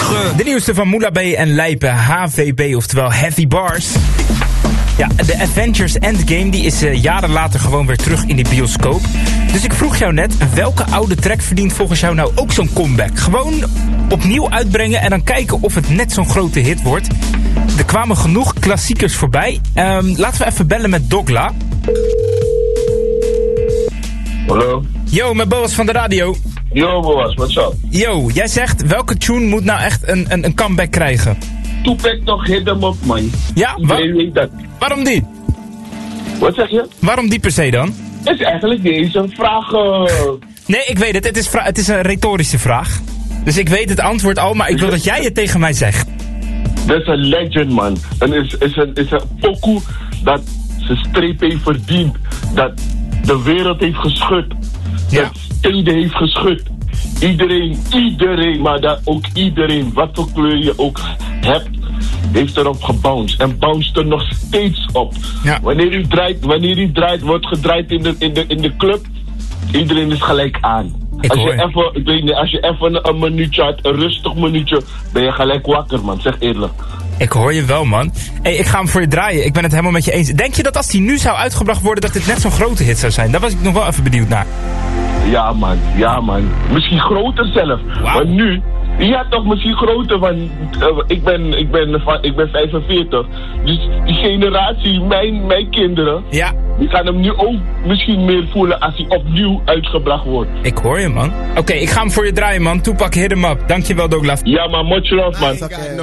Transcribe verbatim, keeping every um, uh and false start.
morgen. De nieuwste van Moula B en Lijpe, H V B, oftewel Heavy Bars. Ja, de Avengers Endgame die is uh, jaren later gewoon weer terug in de bioscoop. Dus ik vroeg jou net, welke oude track verdient volgens jou nou ook zo'n comeback? Gewoon opnieuw uitbrengen en dan kijken of het net zo'n grote hit wordt. Er kwamen genoeg klassiekers voorbij. Um, laten we even bellen met Dogla. Hallo? Yo, met Boas van de radio. Yo Boas, what's up? Yo, jij zegt, welke tune moet nou echt een, een, een comeback krijgen? Tupac nog hit hem op, man. Ja, wa- weet dat. waarom die? Wat zeg je? Waarom die per se dan? Het is eigenlijk niet eens een vraag. Uh... Nee, ik weet het. Het is, vra- het is een retorische vraag. Dus ik weet het antwoord al, maar ik wil dat jij het tegen mij zegt. Dat is een legend, man. En is, is een, is een pokoe dat zijn streep heeft verdiend. Dat de wereld heeft geschud. Ja. Dat steden heeft geschud. Iedereen, iedereen, maar dat ook iedereen, wat voor kleur je ook hebt, heeft erop gebounced. En bounced er nog steeds op. Ja. Wanneer u draait, wanneer u draait, wordt gedraaid in de, in de, in de club, iedereen is gelijk aan. Ik als je hoor. even, ik weet niet, als je even een minuutje had, een rustig minuutje, ben je gelijk wakker, man. Zeg eerlijk. Ik hoor je wel, man. Hey, ik ga hem voor je draaien. Ik ben het helemaal met je eens. Denk je dat als die nu zou uitgebracht worden, dat dit net zo'n grote hit zou zijn? Daar was ik nog wel even benieuwd naar. Ja, man. Ja, man. Misschien groter zelf. Wow. Maar nu, ja toch, misschien groter, want uh, ik, ben, ik, ben, van, ik ben vijfenveertig. Dus die generatie, mijn, mijn kinderen, Ja, die gaan hem nu ook misschien meer voelen als hij opnieuw uitgebracht wordt. ik hoor je, man. Oké, okay, ik ga hem voor je draaien, man. Tupac, hit hem up. Dankjewel, Douglas. Ja, man. Much love, man. Okay.